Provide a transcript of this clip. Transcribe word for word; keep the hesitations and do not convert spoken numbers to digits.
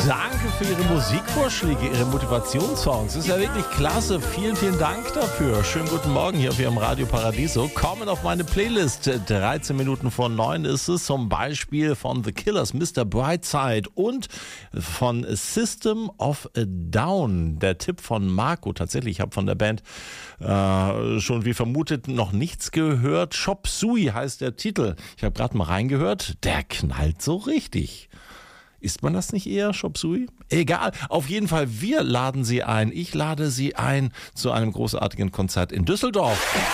Danke für Ihre Musikvorschläge, Ihre Motivationssongs. Das ist ja wirklich klasse. Vielen, vielen Dank dafür. Schönen guten Morgen hier auf Ihrem Radio Paradiso. Kommen auf meine Playlist. dreizehn Minuten vor neun ist es. Zum Beispiel von The Killers, Mister Brightside und von System of a Down. Der Tipp von Marco. Tatsächlich, ich habe von der Band äh, schon wie vermutet noch nichts gehört. Chop Suey heißt der Titel. Ich habe gerade mal reingehört. Der knallt so richtig. Ist man das nicht eher, Chop Suey? Egal, auf jeden Fall, wir laden Sie ein. Ich lade Sie ein zu einem großartigen Konzert in Düsseldorf.